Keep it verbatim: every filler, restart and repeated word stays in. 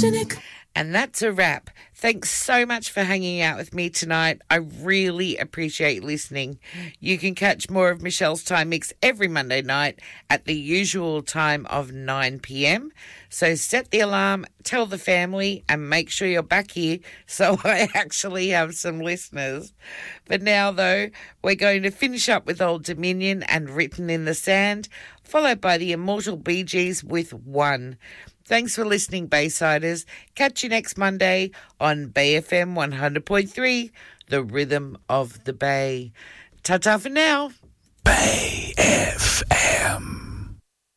Photogenic. And that's a wrap. Thanks so much for hanging out with me tonight. I really appreciate listening. You can catch more of Michelle's Time Mix every Monday night at the usual time of nine p.m. So set the alarm, tell the family, and make sure you're back here so I actually have some listeners. But now, though, we're going to finish up with Old Dominion and Written in the Sand, followed by the immortal Bee Gees with One. Thanks for listening, Baysiders. Catch you next Monday on Bay F M one hundred point three, the rhythm of the Bay. Ta-ta for now. Bay F M.